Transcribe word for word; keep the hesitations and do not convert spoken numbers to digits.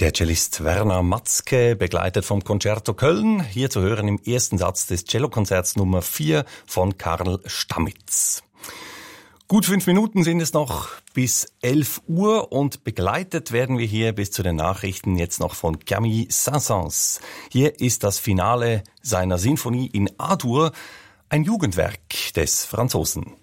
Der Cellist Werner Matzke, begleitet vom Concerto Köln, hier zu hören im ersten Satz des Cellokonzerts Nummer vier von Karl Stamitz. Gut fünf Minuten sind es noch bis elf Uhr und begleitet werden wir hier bis zu den Nachrichten jetzt noch von Camille Saint-Saëns. Hier ist das Finale seiner Sinfonie in A-Dur, ein Jugendwerk des Franzosen.